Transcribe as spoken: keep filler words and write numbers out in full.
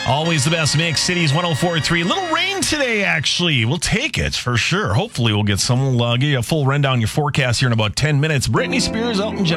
Always the best mix. Cities one oh four point three. Little rain today, actually. We'll take it for sure. Hopefully we'll get some. We'll uh, give you a full rundown on your forecast here in about ten minutes. Britney Spears, Elton John.